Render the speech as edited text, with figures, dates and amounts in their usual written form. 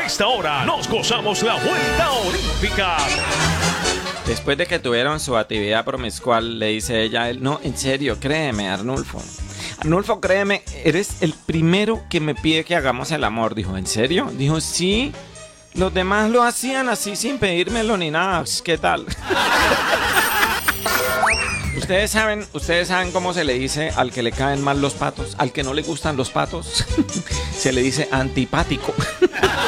esta hora nos gozamos la vuelta olímpica. Después de que tuvieron su actividad promiscual, le dice ella a él: no, en serio, créeme, Arnulfo. Arnulfo, créeme, eres el primero que me pide que hagamos el amor. Dijo: ¿en serio? Dijo: sí. Los demás lo hacían así sin pedírmelo ni nada. ¿Qué tal? Ustedes saben cómo se le dice al que le caen mal los patos, al que no le gustan los patos. Se le dice antipático.